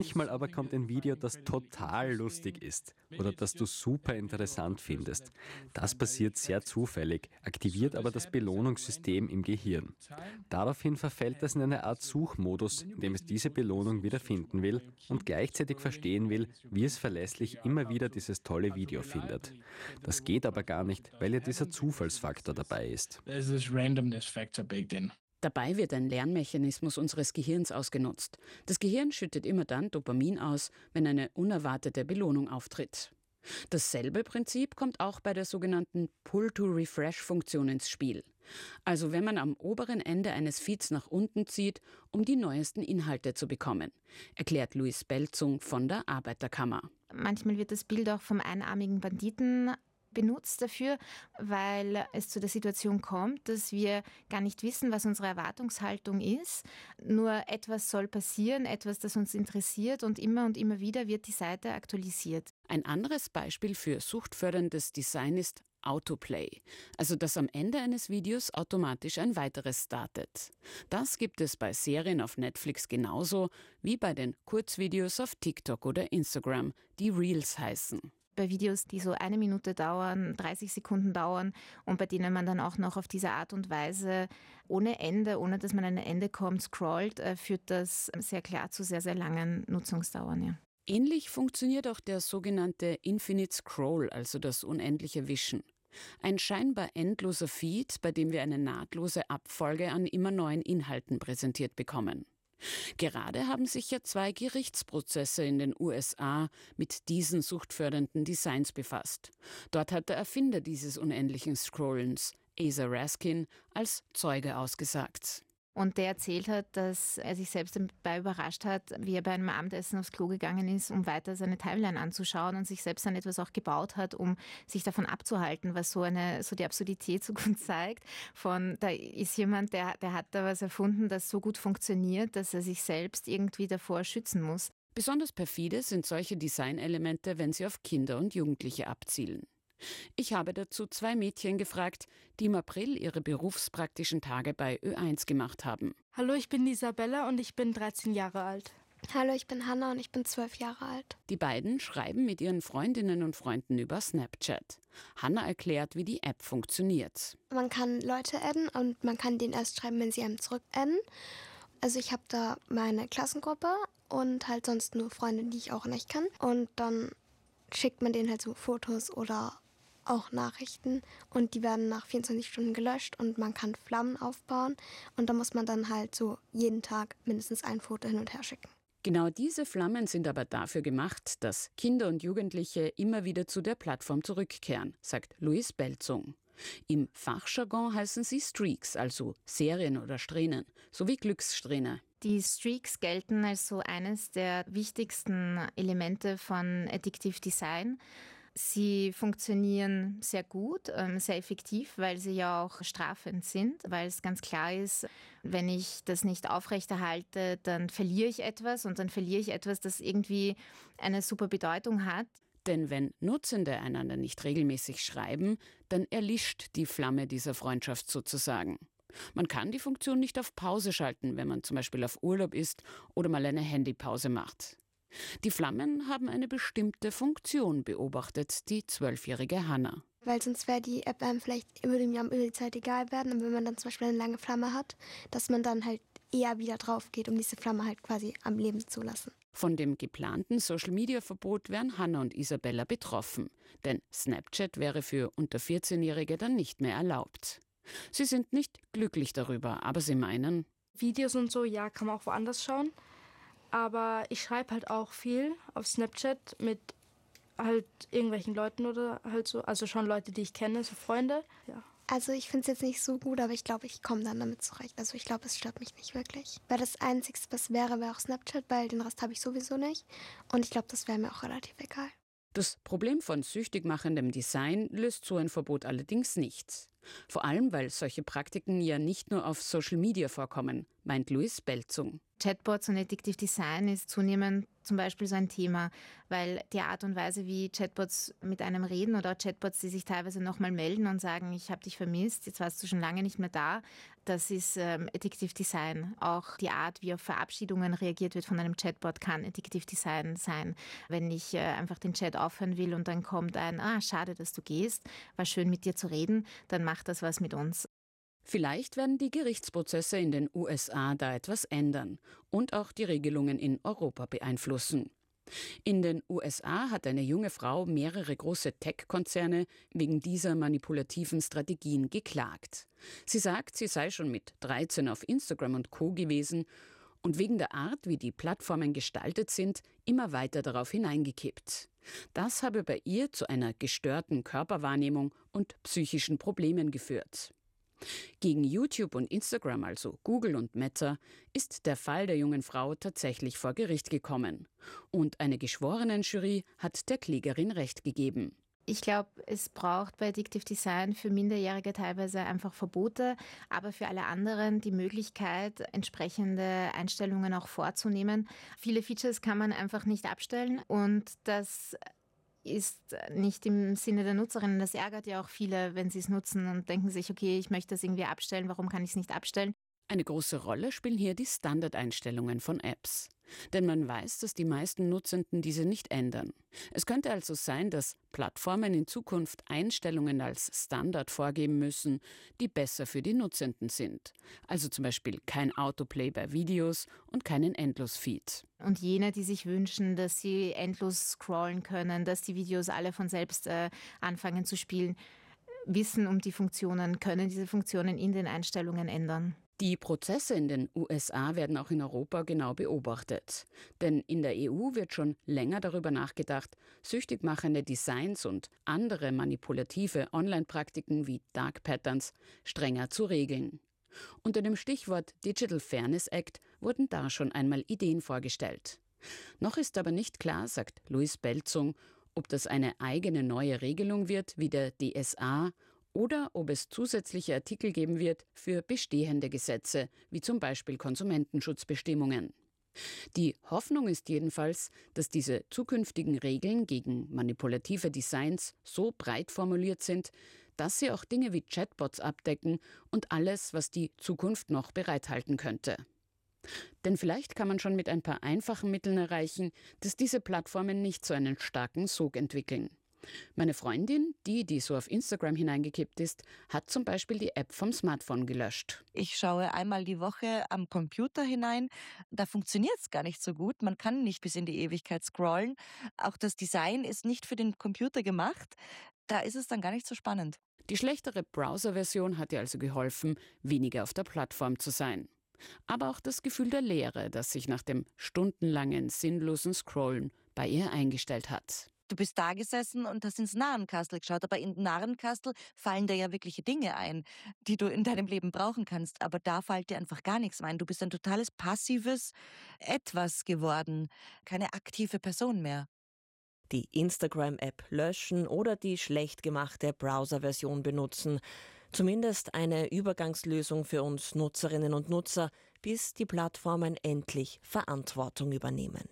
Manchmal aber kommt ein Video, das total lustig ist oder das du super interessant findest. Das passiert sehr zufällig, aktiviert aber das Belohnungssystem im Gehirn. Daraufhin verfällt es in eine Art Suchmodus, in dem es diese Belohnung wieder finden will und gleichzeitig verstehen will, wie es verlässlich immer wieder dieses tolle Video findet. Das geht aber gar nicht, weil ja dieser Zufallsfaktor dabei ist. There's this randomness factor baked in. Dabei wird ein Lernmechanismus unseres Gehirns ausgenutzt. Das Gehirn schüttet immer dann Dopamin aus, wenn eine unerwartete Belohnung auftritt. Dasselbe Prinzip kommt auch bei der sogenannten Pull-to-Refresh-Funktion ins Spiel. Also wenn man am oberen Ende eines Feeds nach unten zieht, um die neuesten Inhalte zu bekommen, erklärt Luis Belzung von der Arbeiterkammer. Manchmal wird das Bild auch vom einarmigen Banditen benutzt dafür, weil es zu der Situation kommt, dass wir gar nicht wissen, was unsere Erwartungshaltung ist. Nur etwas soll passieren, etwas, das uns interessiert und immer wieder wird die Seite aktualisiert. Ein anderes Beispiel für suchtförderndes Design ist Autoplay, also dass am Ende eines Videos automatisch ein weiteres startet. Das gibt es bei Serien auf Netflix genauso wie bei den Kurzvideos auf TikTok oder Instagram, die Reels heißen. Bei Videos, die so 1 Minute dauern, 30 Sekunden dauern und bei denen man dann auch noch auf diese Art und Weise ohne Ende, ohne dass man an ein Ende kommt, scrollt, führt das sehr klar zu sehr, sehr langen Nutzungsdauern. Ja. Ähnlich funktioniert auch der sogenannte Infinite Scroll, also das unendliche Wischen. Ein scheinbar endloser Feed, bei dem wir eine nahtlose Abfolge an immer neuen Inhalten präsentiert bekommen. Gerade haben sich ja 2 Gerichtsprozesse in den USA mit diesen suchtfördernden Designs befasst. Dort hat der Erfinder dieses unendlichen Scrollens, Asa Raskin, als Zeuge ausgesagt. Und der erzählt hat, dass er sich selbst dabei überrascht hat, wie er bei einem Abendessen aufs Klo gegangen ist, um weiter seine Timeline anzuschauen und sich selbst dann etwas auch gebaut hat, um sich davon abzuhalten, was so die Absurdität so gut zeigt. Da ist jemand, der hat da was erfunden, das so gut funktioniert, dass er sich selbst irgendwie davor schützen muss. Besonders perfide sind solche Designelemente, wenn sie auf Kinder und Jugendliche abzielen. Ich habe dazu 2 Mädchen gefragt, die im April ihre berufspraktischen Tage bei Ö1 gemacht haben. Hallo, ich bin Isabella und ich bin 13 Jahre alt. Hallo, ich bin Hanna und ich bin 12 Jahre alt. Die beiden schreiben mit ihren Freundinnen und Freunden über Snapchat. Hanna erklärt, wie die App funktioniert. Man kann Leute adden und man kann denen erst schreiben, wenn sie einem zurück adden. Also ich habe da meine Klassengruppe und halt sonst nur Freunde, die ich auch nicht kann. Und dann schickt man denen halt so Fotos oder auch Nachrichten und die werden nach 24 Stunden gelöscht und man kann Flammen aufbauen und da muss man dann halt so jeden Tag mindestens ein Foto hin und her schicken. Genau diese Flammen sind aber dafür gemacht, dass Kinder und Jugendliche immer wieder zu der Plattform zurückkehren, sagt Luis Belzung. Im Fachjargon heißen sie Streaks, also Serien oder Strähnen, sowie Glückssträhne. Die Streaks gelten als so eines der wichtigsten Elemente von Addictive Design. Sie funktionieren sehr gut, sehr effektiv, weil sie ja auch strafend sind, weil es ganz klar ist, wenn ich das nicht aufrechterhalte, dann verliere ich etwas und dann verliere ich etwas, das irgendwie eine super Bedeutung hat. Denn wenn Nutzende einander nicht regelmäßig schreiben, dann erlischt die Flamme dieser Freundschaft sozusagen. Man kann die Funktion nicht auf Pause schalten, wenn man zum Beispiel auf Urlaub ist oder mal eine Handypause macht. Die Flammen haben eine bestimmte Funktion, beobachtet die 12-jährige Hanna. Weil sonst wäre die App einem vielleicht über die Zeit egal werden. Und wenn man dann zum Beispiel eine lange Flamme hat, dass man dann halt eher wieder drauf geht, um diese Flamme halt quasi am Leben zu lassen. Von dem geplanten Social-Media-Verbot wären Hanna und Isabella betroffen. Denn Snapchat wäre für unter 14-Jährige dann nicht mehr erlaubt. Sie sind nicht glücklich darüber, aber sie meinen: Videos und so, ja, kann man auch woanders schauen. Aber ich schreibe halt auch viel auf Snapchat mit halt irgendwelchen Leuten oder halt so, also schon Leute, die ich kenne, so Freunde, ja. Also ich finde es jetzt nicht so gut, aber ich glaube, ich komme dann damit zurecht. Also ich glaube, es stört mich nicht wirklich. Weil das Einzige, was wäre auch Snapchat, weil den Rest habe ich sowieso nicht. Und ich glaube, das wäre mir auch relativ egal. Das Problem von süchtig machendem Design löst so ein Verbot allerdings nicht. Vor allem, weil solche Praktiken ja nicht nur auf Social Media vorkommen. meint Louise Belzung. Chatbots und Addictive Design ist zunehmend zum Beispiel so ein Thema, weil die Art und Weise, wie Chatbots mit einem reden oder Chatbots, die sich teilweise nochmal melden und sagen, ich habe dich vermisst, jetzt warst du schon lange nicht mehr da, das ist Addictive Design. Auch die Art, wie auf Verabschiedungen reagiert wird von einem Chatbot, kann Addictive Design sein. Wenn ich einfach den Chat aufhören will und dann kommt ein, schade, dass du gehst, war schön mit dir zu reden, dann macht das was mit uns. Vielleicht werden die Gerichtsprozesse in den USA da etwas ändern und auch die Regelungen in Europa beeinflussen. In den USA hat eine junge Frau mehrere große Tech-Konzerne wegen dieser manipulativen Strategien geklagt. Sie sagt, sie sei schon mit 13 auf Instagram und Co. gewesen und wegen der Art, wie die Plattformen gestaltet sind, immer weiter darauf hineingekippt. Das habe bei ihr zu einer gestörten Körperwahrnehmung und psychischen Problemen geführt. Gegen YouTube und Instagram, also Google und Meta, ist der Fall der jungen Frau tatsächlich vor Gericht gekommen. Und eine Geschworenenjury hat der Klägerin Recht gegeben. Ich glaube, es braucht bei Addictive Design für Minderjährige teilweise einfach Verbote, aber für alle anderen die Möglichkeit, entsprechende Einstellungen auch vorzunehmen. Viele Features kann man einfach nicht abstellen und das ist nicht im Sinne der Nutzerinnen. Das ärgert ja auch viele, wenn sie es nutzen und denken sich, okay, ich möchte das irgendwie abstellen, warum kann ich es nicht abstellen? Eine große Rolle spielen hier die Standardeinstellungen von Apps. Denn man weiß, dass die meisten Nutzenden diese nicht ändern. Es könnte also sein, dass Plattformen in Zukunft Einstellungen als Standard vorgeben müssen, die besser für die Nutzenden sind. Also zum Beispiel kein Autoplay bei Videos und keinen Endlosfeed. Und jene, die sich wünschen, dass sie endlos scrollen können, dass die Videos alle von selbst anfangen zu spielen, wissen um die Funktionen, können diese Funktionen in den Einstellungen ändern. Die Prozesse in den USA werden auch in Europa genau beobachtet. Denn in der EU wird schon länger darüber nachgedacht, süchtig machende Designs und andere manipulative Online-Praktiken wie Dark Patterns strenger zu regeln. Unter dem Stichwort Digital Fairness Act wurden da schon einmal Ideen vorgestellt. Noch ist aber nicht klar, sagt Louise Belzung, ob das eine eigene neue Regelung wird wie der DSA oder ob es zusätzliche Artikel geben wird für bestehende Gesetze, wie zum Beispiel Konsumentenschutzbestimmungen. Die Hoffnung ist jedenfalls, dass diese zukünftigen Regeln gegen manipulative Designs so breit formuliert sind, dass sie auch Dinge wie Chatbots abdecken und alles, was die Zukunft noch bereithalten könnte. Denn vielleicht kann man schon mit ein paar einfachen Mitteln erreichen, dass diese Plattformen nicht so einen starken Sog entwickeln. Meine Freundin, die so auf Instagram hineingekippt ist, hat zum Beispiel die App vom Smartphone gelöscht. Ich schaue einmal die Woche am Computer hinein. Da funktioniert es gar nicht so gut. Man kann nicht bis in die Ewigkeit scrollen. Auch das Design ist nicht für den Computer gemacht. Da ist es dann gar nicht so spannend. Die schlechtere Browser-Version hat ihr also geholfen, weniger auf der Plattform zu sein. Aber auch das Gefühl der Leere, das sich nach dem stundenlangen, sinnlosen Scrollen bei ihr eingestellt hat. Du bist da gesessen und hast ins Narrenkastel geschaut, aber in Narrenkastel fallen dir ja wirkliche Dinge ein, die du in deinem Leben brauchen kannst. Aber da fällt dir einfach gar nichts ein. Du bist ein totales passives Etwas geworden, keine aktive Person mehr. Die Instagram-App löschen oder die schlecht gemachte Browser-Version benutzen. Zumindest eine Übergangslösung für uns Nutzerinnen und Nutzer, bis die Plattformen endlich Verantwortung übernehmen.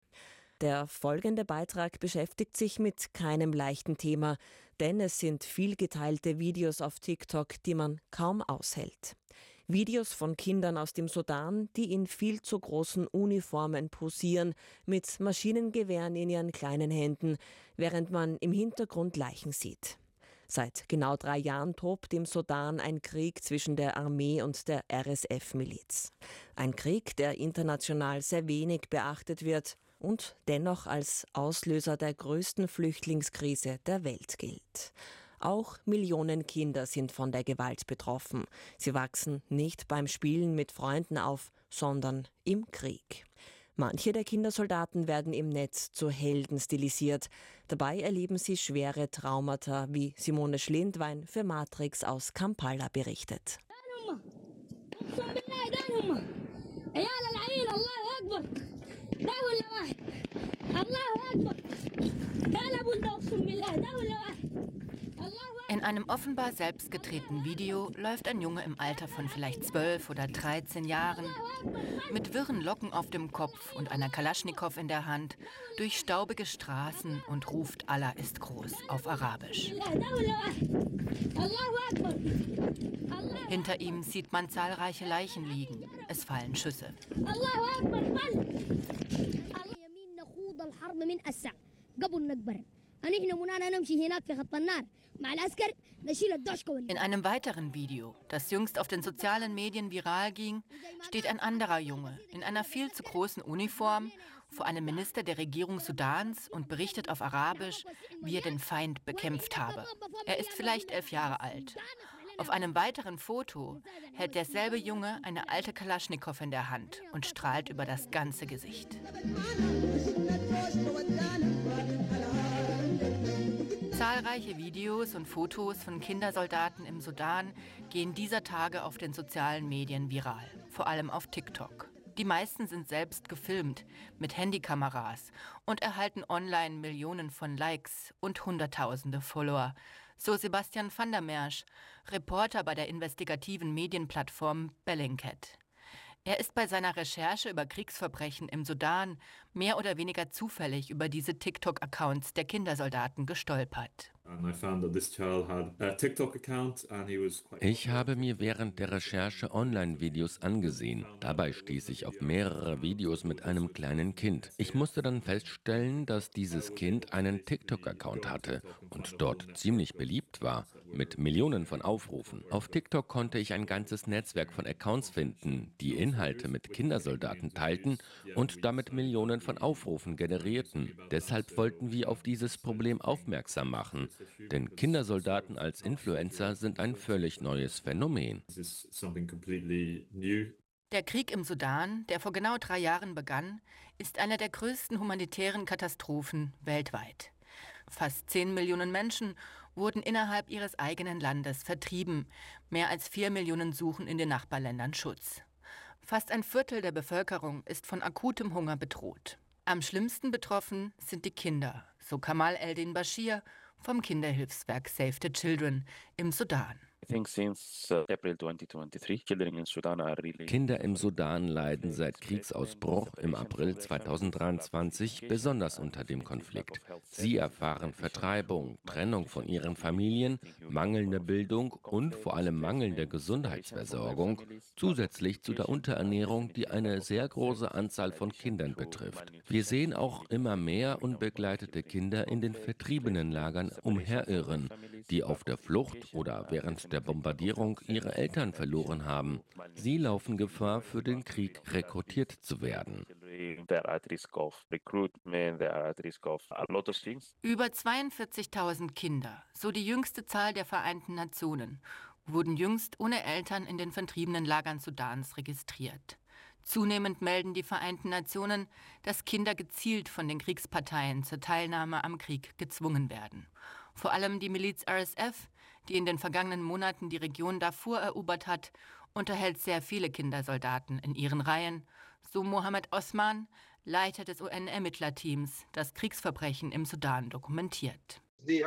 Der folgende Beitrag beschäftigt sich mit keinem leichten Thema, denn es sind viel geteilte Videos auf TikTok, die man kaum aushält. Videos von Kindern aus dem Sudan, die in viel zu großen Uniformen posieren, mit Maschinengewehren in ihren kleinen Händen, während man im Hintergrund Leichen sieht. Seit genau 3 Jahren tobt im Sudan ein Krieg zwischen der Armee und der RSF-Miliz. Ein Krieg, der international sehr wenig beachtet wird und dennoch als Auslöser der größten Flüchtlingskrise der Welt gilt. Auch Millionen Kinder sind von der Gewalt betroffen. Sie wachsen nicht beim Spielen mit Freunden auf, sondern im Krieg. Manche der Kindersoldaten werden im Netz zu Helden stilisiert. Dabei erleben sie schwere Traumata, wie Simone Schlindwein für Matrix aus Kampala berichtet. In einem offenbar selbst gedrehten Video läuft ein Junge im Alter von vielleicht 12 oder 13 Jahren mit wirren Locken auf dem Kopf und einer Kalaschnikow in der Hand durch staubige Straßen und ruft Allah ist groß auf Arabisch. Hinter ihm sieht man zahlreiche Leichen liegen. Es fallen Schüsse. In einem weiteren Video, das jüngst auf den sozialen Medien viral ging, steht ein anderer Junge in einer viel zu großen Uniform vor einem Minister der Regierung Sudans und berichtet auf Arabisch, wie er den Feind bekämpft habe. Er ist vielleicht 11 Jahre alt. Auf einem weiteren Foto hält derselbe Junge eine alte Kalaschnikow in der Hand und strahlt über das ganze Gesicht. Zahlreiche Videos und Fotos von Kindersoldaten im Sudan gehen dieser Tage auf den sozialen Medien viral, vor allem auf TikTok. Die meisten sind selbst gefilmt mit Handykameras und erhalten online Millionen von Likes und Hunderttausende Follower. So Sebastian van der Mersch, Reporter bei der investigativen Medienplattform Bellingcat. Er ist bei seiner Recherche über Kriegsverbrechen im Sudan mehr oder weniger zufällig über diese TikTok-Accounts der Kindersoldaten gestolpert. Ich habe mir während der Recherche Online-Videos angesehen. Dabei stieß ich auf mehrere Videos mit einem kleinen Kind. Ich musste dann feststellen, dass dieses Kind einen TikTok-Account hatte und dort ziemlich beliebt war, mit Millionen von Aufrufen. Auf TikTok konnte ich ein ganzes Netzwerk von Accounts finden, die Inhalte mit Kindersoldaten teilten und damit Millionen von Aufrufen generierten. Deshalb wollten wir auf dieses Problem aufmerksam machen. Denn Kindersoldaten als Influencer sind ein völlig neues Phänomen. Der Krieg im Sudan, der vor genau 3 Jahren begann, ist eine der größten humanitären Katastrophen weltweit. Fast 10 Millionen Menschen wurden innerhalb ihres eigenen Landes vertrieben. Mehr als 4 Millionen suchen in den Nachbarländern Schutz. Fast ein Viertel der Bevölkerung ist von akutem Hunger bedroht. Am schlimmsten betroffen sind die Kinder, so Kamal Eldin Bashir vom Kinderhilfswerk Save the Children im Sudan. Kinder im Sudan leiden seit Kriegsausbruch im April 2023 besonders unter dem Konflikt. Sie erfahren Vertreibung, Trennung von ihren Familien, mangelnde Bildung und vor allem mangelnde Gesundheitsversorgung, zusätzlich zu der Unterernährung, die eine sehr große Anzahl von Kindern betrifft. Wir sehen auch immer mehr unbegleitete Kinder in den vertriebenen Lagern umherirren, die auf der Flucht oder während der Bombardierung ihre Eltern verloren haben. Sie laufen Gefahr, für den Krieg rekrutiert zu werden. Über 42.000 Kinder, so die jüngste Zahl der Vereinten Nationen, wurden jüngst ohne Eltern in den vertriebenen Lagern Sudans registriert. Zunehmend melden die Vereinten Nationen, dass Kinder gezielt von den Kriegsparteien zur Teilnahme am Krieg gezwungen werden. Vor allem die Miliz RSF, die in den vergangenen Monaten die Region Darfur erobert hat, unterhält sehr viele Kindersoldaten in ihren Reihen, so Mohammed Osman, Leiter des UN-Ermittlerteams, das Kriegsverbrechen im Sudan dokumentiert.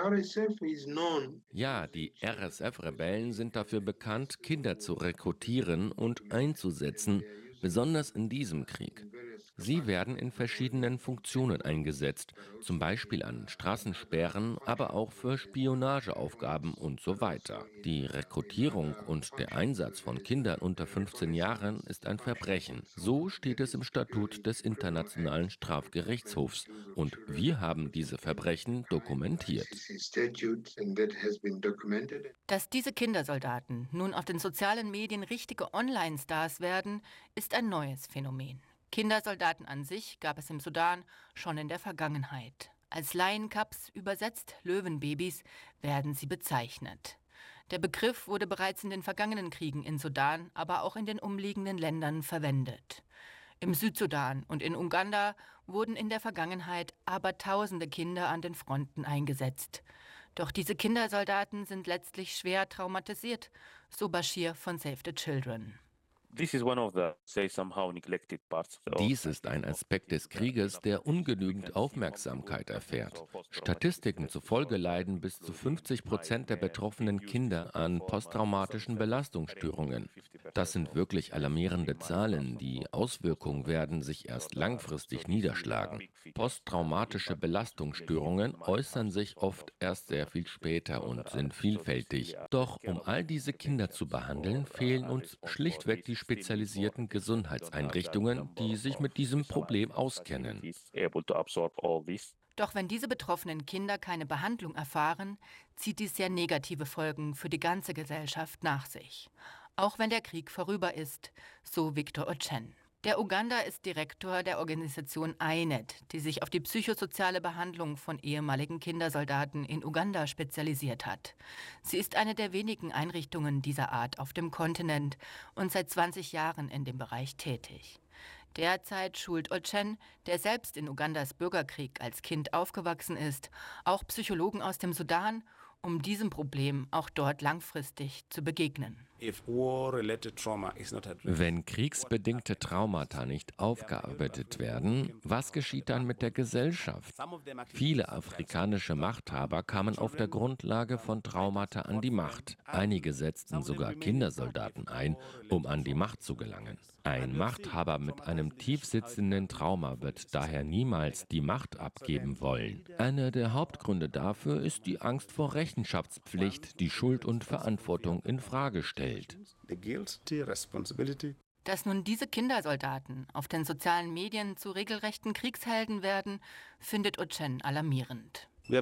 Ja, die RSF-Rebellen sind dafür bekannt, Kinder zu rekrutieren und einzusetzen, besonders in diesem Krieg. Sie werden in verschiedenen Funktionen eingesetzt, zum Beispiel an Straßensperren, aber auch für Spionageaufgaben und so weiter. Die Rekrutierung und der Einsatz von Kindern unter 15 Jahren ist ein Verbrechen. So steht es im Statut des Internationalen Strafgerichtshofs und wir haben diese Verbrechen dokumentiert. Dass diese Kindersoldaten nun auf den sozialen Medien richtige Online-Stars werden, ist ein neues Phänomen. Kindersoldaten an sich gab es im Sudan schon in der Vergangenheit. Als Lion-Cubs, übersetzt Löwenbabys, werden sie bezeichnet. Der Begriff wurde bereits in den vergangenen Kriegen in Sudan, aber auch in den umliegenden Ländern verwendet. Im Südsudan und in Uganda wurden in der Vergangenheit abertausende Kinder an den Fronten eingesetzt. Doch diese Kindersoldaten sind letztlich schwer traumatisiert, so Bashir von Save the Children. Dies ist ein Aspekt des Krieges, der ungenügend Aufmerksamkeit erfährt. Statistiken zufolge leiden bis zu 50% der betroffenen Kinder an posttraumatischen Belastungsstörungen. Das sind wirklich alarmierende Zahlen. Die Auswirkungen werden sich erst langfristig niederschlagen. Posttraumatische Belastungsstörungen äußern sich oft erst sehr viel später und sind vielfältig. Doch um all diese Kinder zu behandeln, fehlen uns schlichtweg die spezialisierten Gesundheitseinrichtungen, die sich mit diesem Problem auskennen. Doch wenn diese betroffenen Kinder keine Behandlung erfahren, zieht dies sehr negative Folgen für die ganze Gesellschaft nach sich. Auch wenn der Krieg vorüber ist, so Victor Ochen. Der Uganda ist Direktor der Organisation INET, die sich auf die psychosoziale Behandlung von ehemaligen Kindersoldaten in Uganda spezialisiert hat. Sie ist eine der wenigen Einrichtungen dieser Art auf dem Kontinent und seit 20 Jahren in dem Bereich tätig. Derzeit schult Ochen, der selbst in Ugandas Bürgerkrieg als Kind aufgewachsen ist, auch Psychologen aus dem Sudan, um diesem Problem auch dort langfristig zu begegnen. Wenn kriegsbedingte Traumata nicht aufgearbeitet werden, was geschieht dann mit der Gesellschaft? Viele afrikanische Machthaber kamen auf der Grundlage von Traumata an die Macht. Einige setzten sogar Kindersoldaten ein, um an die Macht zu gelangen. Ein Machthaber mit einem tiefsitzenden Trauma wird daher niemals die Macht abgeben wollen. Einer der Hauptgründe dafür ist die Angst vor Rechenschaftspflicht, die Schuld und Verantwortung in Frage stellt. Dass nun diese Kindersoldaten auf den sozialen Medien zu regelrechten Kriegshelden werden, findet Ochen alarmierend. Wir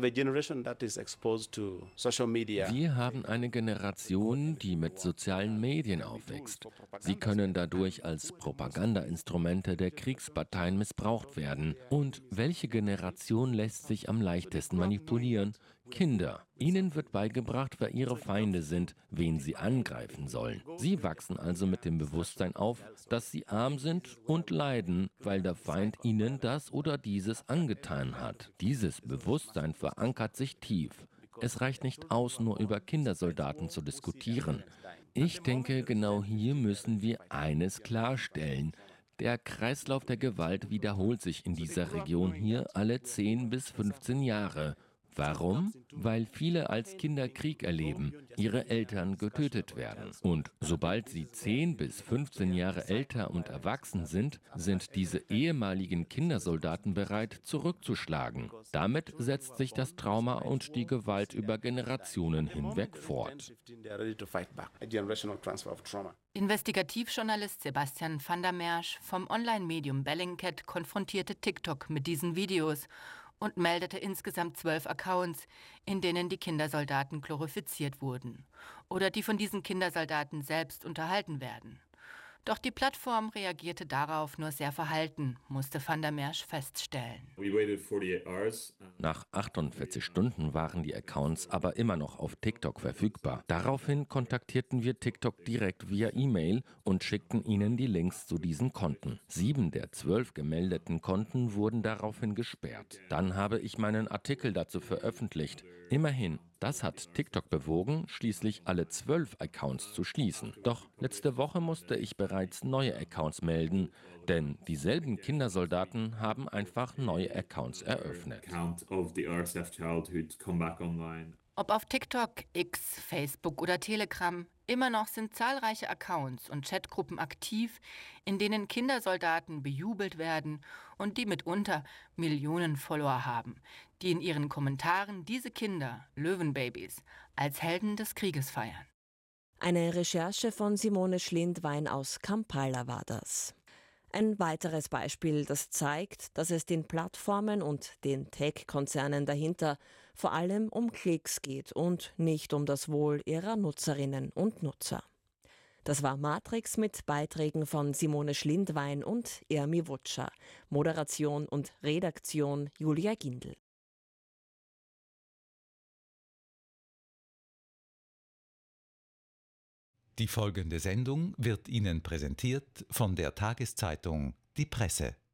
haben eine Generation, die mit sozialen Medien aufwächst. Sie können dadurch als Propagandainstrumente der Kriegsparteien missbraucht werden. Und welche Generation lässt sich am leichtesten manipulieren? Kinder. Ihnen wird beigebracht, wer ihre Feinde sind, wen sie angreifen sollen. Sie wachsen also mit dem Bewusstsein auf, dass sie arm sind und leiden, weil der Feind ihnen das oder dieses angetan hat. Dieses Bewusstsein verankert sich tief. Es reicht nicht aus, nur über Kindersoldaten zu diskutieren. Ich denke, genau hier müssen wir eines klarstellen. Der Kreislauf der Gewalt wiederholt sich in dieser Region hier alle 10 bis 15 Jahre. Warum? Weil viele als Kinder Krieg erleben, ihre Eltern getötet werden. Und sobald sie 10 bis 15 Jahre älter und erwachsen sind, sind diese ehemaligen Kindersoldaten bereit, zurückzuschlagen. Damit setzt sich das Trauma und die Gewalt über Generationen hinweg fort. Investigativjournalist Sebastian van der Merch vom Online-Medium Bellingcat konfrontierte TikTok mit diesen Videos und meldete insgesamt 12 Accounts, in denen die Kindersoldaten glorifiziert wurden oder die von diesen Kindersoldaten selbst unterhalten werden. Doch die Plattform reagierte darauf nur sehr verhalten, musste van der Merch feststellen. Nach 48 Stunden waren die Accounts aber immer noch auf TikTok verfügbar. Daraufhin kontaktierten wir TikTok direkt via E-Mail und schickten ihnen die Links zu diesen Konten. 7 der 12 gemeldeten Konten wurden daraufhin gesperrt. Dann habe ich meinen Artikel dazu veröffentlicht. Immerhin, das hat TikTok bewogen, schließlich alle 12 Accounts zu schließen. Doch letzte Woche musste ich bereits neue Accounts melden, denn dieselben Kindersoldaten haben einfach neue Accounts eröffnet. Ob auf TikTok, X, Facebook oder Telegram, immer noch sind zahlreiche Accounts und Chatgruppen aktiv, in denen Kindersoldaten bejubelt werden und die mitunter Millionen Follower haben, die in ihren Kommentaren diese Kinder, Löwenbabys, als Helden des Krieges feiern. Eine Recherche von Simone Schlindwein aus Kampala war das. Ein weiteres Beispiel, das zeigt, dass es den Plattformen und den Tech-Konzernen dahinter vor allem um Klicks geht und nicht um das Wohl ihrer Nutzerinnen und Nutzer. Das war Matrix mit Beiträgen von Simone Schlindwein und Ermi Wutscher. Moderation und Redaktion Julia Gindl. Die folgende Sendung wird Ihnen präsentiert von der Tageszeitung Die Presse.